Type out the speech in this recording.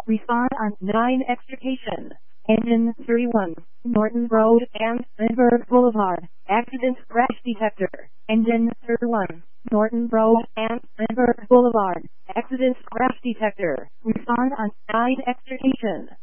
Respond on 9 extrication. Engine 31, Norton Road and Lindbergh Boulevard. Accident crash detector. Engine 31, Norton Road and Lindbergh Boulevard. Accident crash detector. Respond on 9 extrication.